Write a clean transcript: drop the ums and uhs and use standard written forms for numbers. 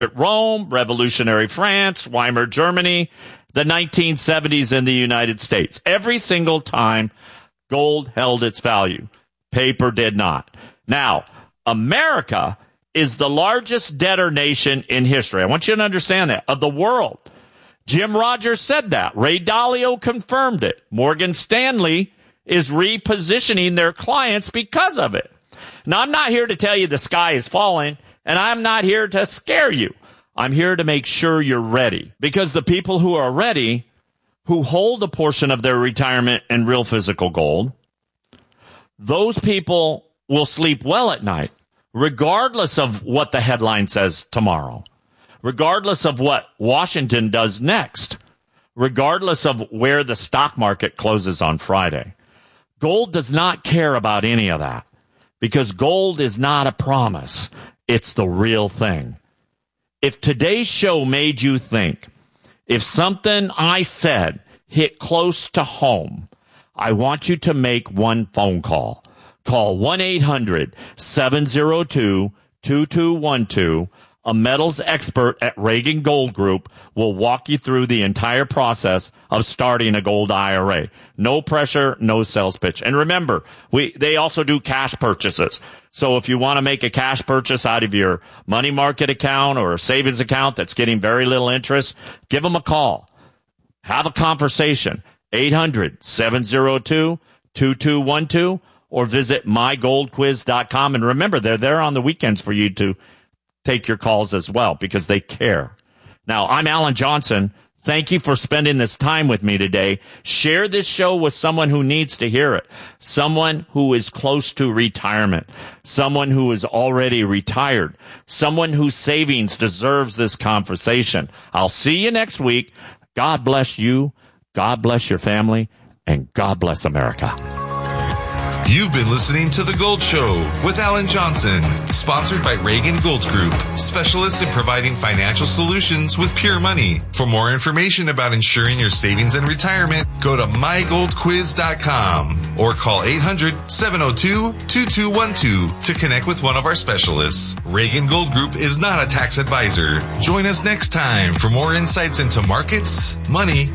Rome, Revolutionary France, Weimar Germany, the 1970s in the United States. Every single time, gold held its value. Paper did not. Now, America is the largest debtor nation in history. I want you to understand that, of the world. Jim Rogers said that. Ray Dalio confirmed it. Morgan Stanley is repositioning their clients because of it. Now, I'm not here to tell you the sky is falling, and I'm not here to scare you. I'm here to make sure you're ready, because the people who are ready, who hold a portion of their retirement in real physical gold, those people will sleep well at night, regardless of what the headline says tomorrow, regardless of what Washington does next, regardless of where the stock market closes on Friday. Gold does not care about any of that, because gold is not a promise. It's the real thing. If today's show made you think, if something I said hit close to home, I want you to make one phone call. Call 1-800-702-2212. A metals expert at Reagan Gold Group will walk you through the entire process of starting a gold IRA. No pressure, no sales pitch. And remember, they also do cash purchases. So if you want to make a cash purchase out of your money market account or a savings account that's getting very little interest, give them a call. Have a conversation. 800-702-2212 or visit mygoldquiz.com. And remember, they're there on the weekends for you to take your calls as well, because they care. Now, I'm Alan Johnson. Thank you for spending this time with me today. Share this show with someone who needs to hear it, someone who is close to retirement, someone who is already retired, someone whose savings deserves this conversation. I'll see you next week. God bless you, God bless your family, and God bless America. You've been listening to The Gold Show with Alan Johnson, sponsored by Reagan Gold Group, specialists in providing financial solutions with pure money. For more information about ensuring your savings and retirement, go to mygoldquiz.com or call 800-702-2212 to connect with one of our specialists. Reagan Gold Group is not a tax advisor. Join us next time for more insights into markets, money,